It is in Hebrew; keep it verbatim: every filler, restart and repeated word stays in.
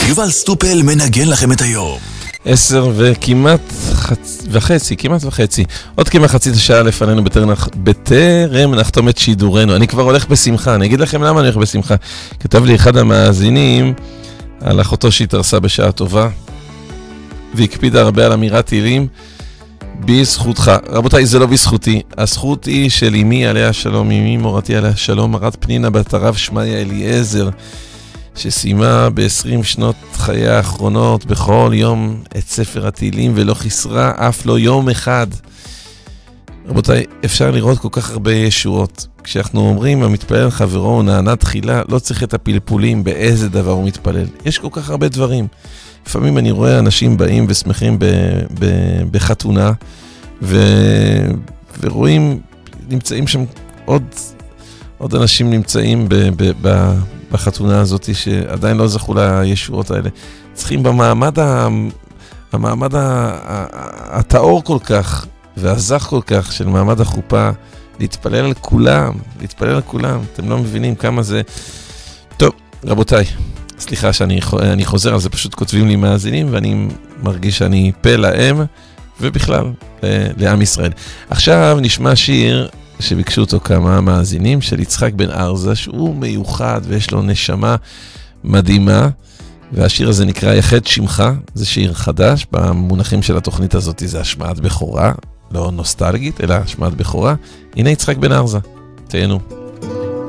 יובל סטופל מנגן לכם את היום. עשר וכמעט חצ... וחצי, כמעט וחצי. עוד כמעט חצי שעה לפנינו בטרם, בטרם נחתום את שידורנו. אני כבר הולך בשמחה, אני אגיד לכם למה אני הולך בשמחה. כתב לי אחד המאזינים על אחותו שהתארסה בשעה טובה, והקפידה הרבה על אמירת תהילים, בזכותך. רבותיי, זה לא בזכותי. הזכות היא של אמי עליה שלום, אמי מורתי עליה שלום, מרת פנינה בת הרב שמעיה אליעזר, שסיימה ב-עשרים שנות חיי האחרונות בכל יום את ספר התהילים ולא חסרה אף לא יום אחד. רבותיי, אפשר לראות כל כך הרבה ישועות. כשאנחנו אומרים המתפלל חברו הוא נענה תחילה, לא צריך את הפלפולים באיזה דבר הוא מתפלל. יש כל כך הרבה דברים. לפעמים אני רואה אנשים באים ושמחים ב- ב- בחתונה, ו- ורואים, נמצאים שם עוד, עוד אנשים נמצאים ב- ב- ב- בחתונה הזאת שעדיין לא זכו לישועות האלה. צריכים במעמד ה- המעמד ה- הטהור כל כך והזך כל כך של מעמד החופה, להתפלל על כולם, להתפלל על כולם. אתם לא מבינים כמה זה... טוב, רבותיי, סליחה שאני אני חוזר על זה, פשוט כותבים לי מאזינים ואני מרגיש שאני פה להם ובכלל לעם ישראל. עכשיו נשמע שיר שביקשו אותו כמה מאזינים של יצחק בן ארזה, שהוא מיוחד ויש לו נשמה מדהימה, והשיר הזה נקרא יחד שמך. זה שיר חדש, במונחים של התוכנית הזאת זה השמעת בכורה, לא נוסטלגית אלא השמעת בכורה. הנה יצחק בן ארזה, תהנו.